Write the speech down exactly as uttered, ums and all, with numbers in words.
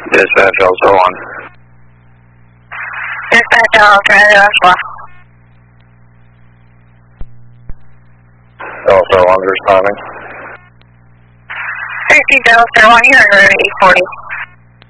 Dispatch also on. Dispatch, I'll try to left. Also on responding. thirteen Delta one, you're under eight forty.